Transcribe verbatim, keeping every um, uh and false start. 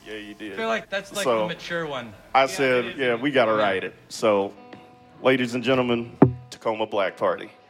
Yeah, you did. I feel like that's like So- the mature one. I said, yeah, we got to write it. So, ladies and gentlemen, Tacoma Black Party.